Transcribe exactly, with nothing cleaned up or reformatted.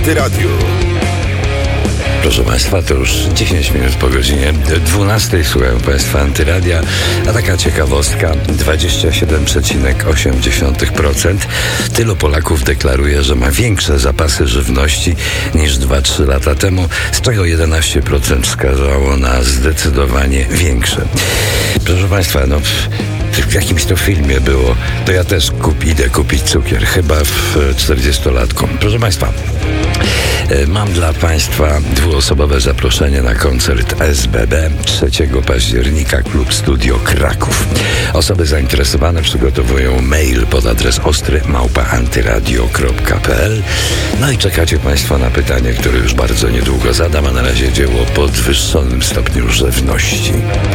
Radio. Proszę Państwa, to już dziesięć minut po godzinie dwunastej. Słuchają Państwa Antyradia, a taka ciekawostka, dwadzieścia siedem przecinek osiem procent tylu Polaków deklaruje, że ma większe zapasy żywności niż dwa trzy lata temu, z czego jedenaście procent wskazało na zdecydowanie większe. Proszę Państwa, no w jakimś to filmie było, to ja też kup, idę kupić cukier, chyba w czterdziestolatku. Proszę Państwa, mam dla Państwa dwuosobowe zaproszenie na koncert S B B trzeciego października, Klub Studio Kraków. Osoby zainteresowane przygotowują mail pod adres ostry małpa antyradio kropka p l. No i czekacie Państwo na pytanie, które już bardzo niedługo zadam, a na razie dzieło o podwyższonym stopniu rzewności.